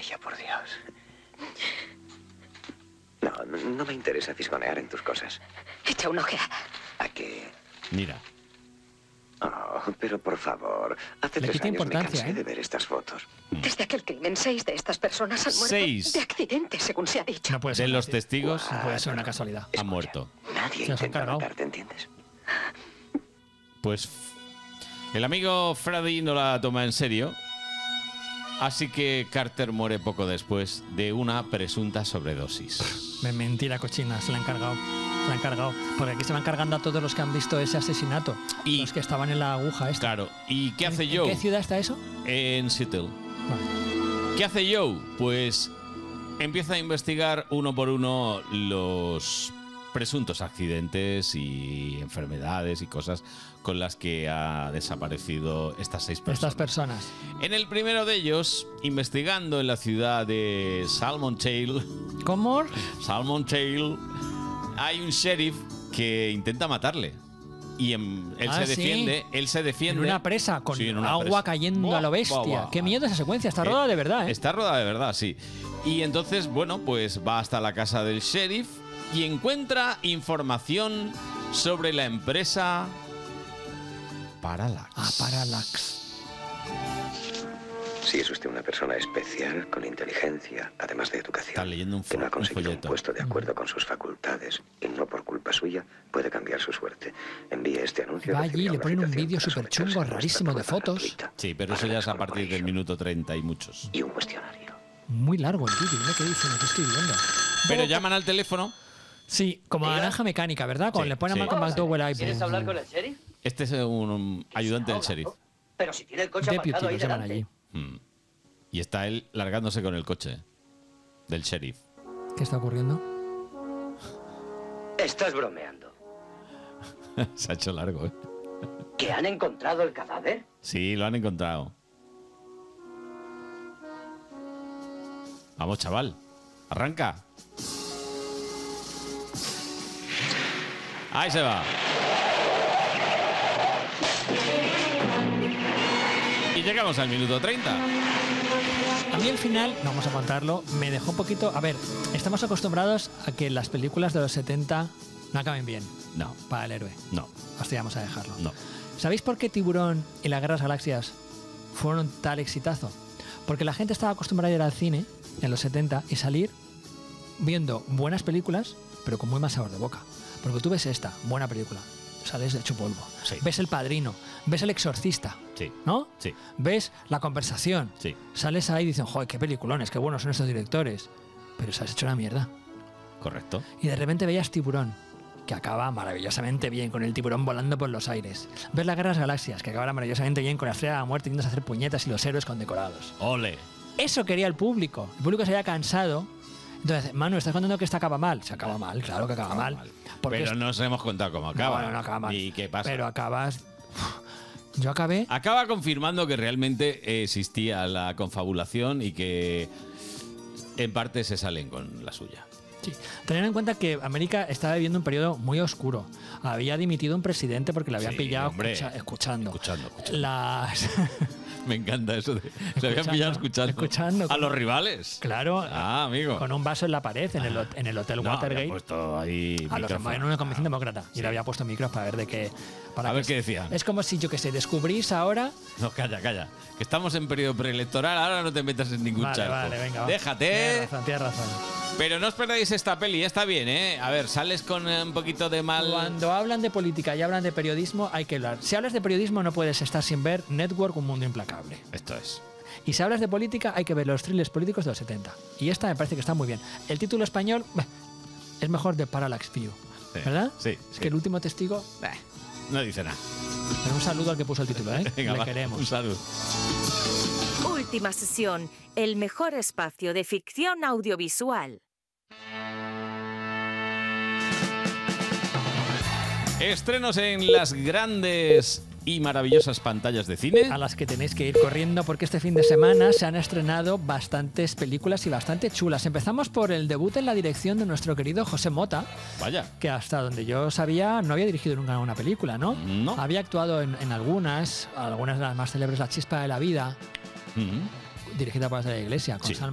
Vaya, por Dios. No me interesa fisgonear en tus cosas. Echa una ojeada. ¿A qué? Mira. Oh, pero por favor, hace 3 años me cansé de ver estas fotos. Desde aquel crimen, 6 de estas personas han muerto 6 de accidente, según se ha dicho. No puede ser de los testigos no puede ser una casualidad. han muerto. Nadie intenta matarte, ¿entiendes? Pues el amigo Freddy no la toma en serio. Así que Carter muere poco después de una presunta sobredosis. Mentira cochina, se la han cargado. Se la han cargado. Porque aquí se van cargando a todos los que han visto ese asesinato. Y los que estaban en la aguja esta. Claro. ¿Y qué hace Joe? ¿En qué ciudad está eso? En Seattle. Vale. ¿Qué hace Joe? Pues empieza a investigar uno por uno los presuntos accidentes y enfermedades y cosas con las que ha desaparecido estas 6 personas. Estas personas. En el primero de ellos, investigando en la ciudad de Salmon Tail. ¿Cómo? Salmon Tail. Hay un sheriff que intenta matarle. Y él se defiende. Sí. Él se defiende. En una presa, con una agua presa. cayendo a lo bestia. Qué miedo esa secuencia. Está rodada de verdad, ¿eh? Está rodada de verdad, sí. Y entonces, bueno, pues va hasta la casa del sheriff y encuentra información sobre la empresa Parallax. Parallax. Si es usted una persona especial, con inteligencia, además de educación, Está leyendo que no ha conseguido un puesto de acuerdo con sus facultades y no por culpa suya, puede cambiar su suerte. Envíe este anuncio. Va allí y le ponen un vídeo súper chungo, rarísimo de fotos. Sí, pero eso ya es a partir del minuto 30 y muchos. Y un cuestionario. Muy largo el vídeo, ¿qué dicen? ¿Qué estoy viendo? Pero llaman al teléfono. Sí, como Naranja Mecánica, ¿verdad? Cuando le ponen a Malcolm McDowell ahí. ¿Quieres hablar con el sheriff? Este es un ayudante del sheriff. Pero si tiene el coche Deputy, aparcado ahí lo llaman delante. allí. Y está él largándose con el coche del sheriff. ¿Qué está ocurriendo? Estás bromeando. Se ha hecho largo, ¿eh? ¿Que han encontrado el cadáver? Sí, lo han encontrado. Vamos, chaval. Arranca. Ahí se va. Y llegamos al minuto 30. A mí el final, no vamos a contarlo, me dejó un poquito... A ver, estamos acostumbrados a que las películas de los 70 no acaben bien. No. Para el héroe. No. Hasta vamos a dejarlo. No. ¿Sabéis por qué Tiburón y la Guerra de las Galaxias fueron tal exitazo? Porque la gente estaba acostumbrada a ir al cine en los 70 y salir viendo buenas películas, pero con muy mal sabor de boca. Porque tú ves esta, buena película, sales hecho polvo. Sí. Ves El Padrino, ves El Exorcista, Sí. ¿no? Sí. Ves La Conversación, Sí. sales ahí y dicen, joder, qué peliculones, qué buenos son estos directores. Pero se has hecho una mierda. Correcto. Y de repente veías Tiburón, que acaba maravillosamente bien, con el tiburón volando por los aires. Ves La Guerra de las Galaxias, que acaba maravillosamente bien, con la Estrella de la Muerte yéndose a hacer puñetas y los héroes condecorados. Ole. Eso quería el público. El público se había cansado. Entonces, Manu, ¿estás contando que esta acaba mal? Se acaba mal, claro que acaba mal. Pero no os hemos contado cómo acaba. No acaba mal. ¿Y qué pasa? Pero acabas... Yo acabé... Acaba confirmando que realmente existía la confabulación y que en parte se salen con la suya. Sí. Teniendo en cuenta que América estaba viviendo un periodo muy oscuro. Había dimitido un presidente porque le habían Sí, pillado hombre. escuchando. Las... Me encanta eso de... Se habían pillado escuchando. A los rivales. Claro. Ah, amigo. Con un vaso en la pared en el Hotel Watergate. Había puesto ahí a los micrófono. en una convención demócrata. Y le había puesto micros para ver de qué... A ver qué decían. Es como si, yo que sé, descubrís ahora... No, calla. Que estamos en periodo preelectoral, ahora no te metas en ningún charco. Vale, venga, va. Déjate. Tienes razón. Pero no os perdáis esta peli, está bien, ¿eh? A ver, sales con un poquito de mal... Cuando hablan de política y hablan de periodismo, hay que hablar. Si hablas de periodismo, no puedes estar sin ver Network, un mundo implacable. Esto es. Y si hablas de política, hay que ver los thrillers políticos de los 70. Y esta me parece que está muy bien. El título español es mejor de Parallax View, ¿verdad? Sí. Es que el último testigo... No dice nada. Pero un saludo al que puso el título, ¿eh? Venga, Le queremos. Un saludo. Última sesión, el mejor espacio de ficción audiovisual. Estrenos en las grandes y maravillosas pantallas de cine. A las que tenéis que ir corriendo porque este fin de semana se han estrenado bastantes películas y bastante chulas. Empezamos por el debut en la dirección de nuestro querido José Mota. Vaya. Que hasta donde yo sabía no había dirigido nunca una película, ¿no? No. Había actuado en algunas de las más célebres, La Chispa de la Vida, dirigida por la Iglesia, con Sí. Salma